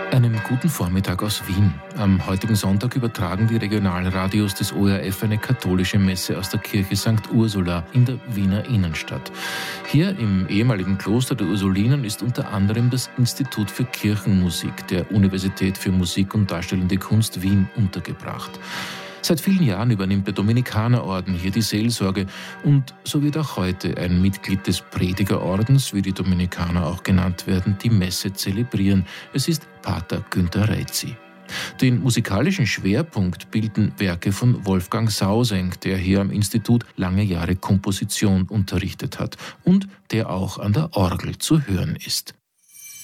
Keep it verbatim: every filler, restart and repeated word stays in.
Einen guten Vormittag aus Wien. Am heutigen Sonntag übertragen die Regionalradios des O R F eine katholische Messe aus der Kirche Sankt Ursula in der Wiener Innenstadt. Hier im ehemaligen Kloster der Ursulinen ist unter anderem das Institut für Kirchenmusik der Universität für Musik und Darstellende Kunst Wien untergebracht. Seit vielen Jahren übernimmt der Dominikanerorden hier die Seelsorge und so wird auch heute ein Mitglied des Predigerordens, wie die Dominikaner auch genannt werden, die Messe zelebrieren. Es ist Pater Günther Reitzi. Den musikalischen Schwerpunkt bilden Werke von Wolfgang Sausenk, der hier am Institut lange Jahre Komposition unterrichtet hat und der auch an der Orgel zu hören ist.